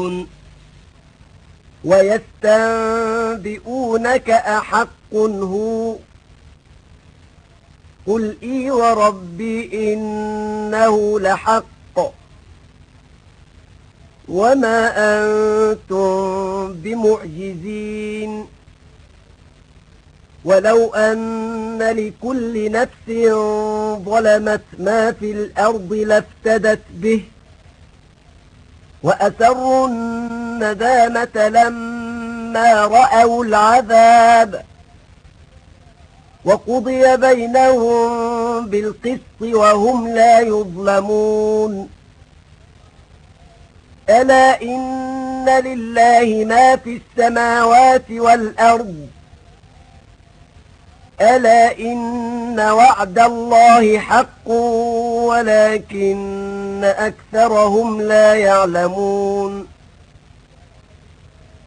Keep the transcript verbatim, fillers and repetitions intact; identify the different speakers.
Speaker 1: ويستنبئونك أحق هو قل إي وربي إنه لحق وما أنتم بمعجزين ولو أن لكل نفس ظلمت ما في الأرض لافتدت به وأسروا الندامة لما رأوا العذاب وقضي بينهم بالقسط وهم لا يظلمون ألا إن لله ما في السماوات والأرض ألا إن وعد الله حق ولكن أكثرهم لا يعلمون